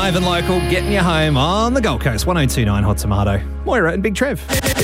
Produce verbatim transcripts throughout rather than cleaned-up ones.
Live and local, getting you home on the Gold Coast. one oh two point nine Hot Tomato. Moira and Big Trev.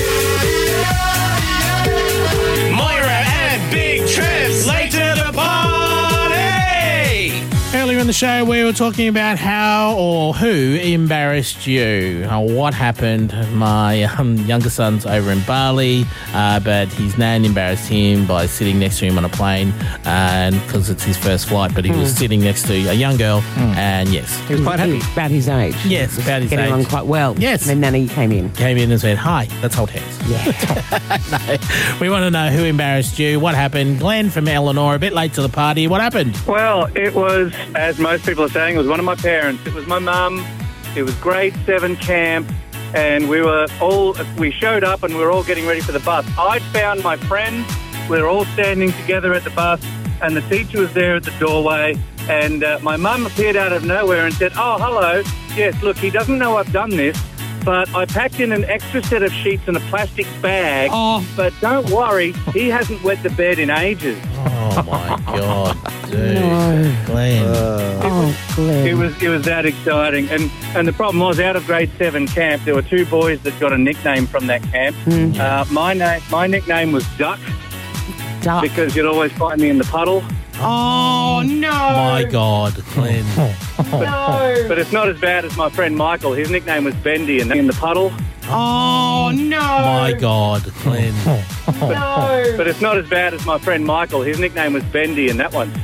Moira and Big Trev, late to the party! Earlier in the show, we were talking about how or who embarrassed you. Uh, what happened? My um, younger son's over in Bali, uh, but his nan embarrassed him by sitting next to him on a plane, and because it's his first flight, but he mm. was sitting next to a young girl, mm. and yes. He was quite happy. About his age. Yes, about his Getting age. on quite well. Yes. And then Nanny came in. Came in and said, hi, let's hold hands. Yeah. No, we want to know who embarrassed you, what happened. Glenn from Eleanor, a bit late to the party. What happened? Well, it was, as most people are saying, it was one of my parents. It was my mum. It was grade seven camp, and we were all, we showed up and we were all getting ready for the bus. I'd found my friends. We were all standing together at the bus, and the teacher was there at the doorway, and uh, my mum appeared out of nowhere and said, oh, hello. Yes, look, he doesn't know I've done this, but I packed in an extra set of sheets in a plastic bag, oh. but don't worry, he hasn't wet the bed in ages. Oh, my God, dude. No. Glenn. Uh, Oh, Glenn. It was it was that exciting, and and the problem was, out of grade seven camp, there were two boys that got a nickname from that camp. Mm. Uh, my name my nickname was Duck, Duck. because you'd always find me in the puddle. Oh, no. My God, Glenn. No. But it's not as bad as my friend Michael. His nickname was Bendy, and in the puddle. Oh, no. My God, Glenn. No. But it's not as bad as my friend Michael. His nickname was Bendy, and that one.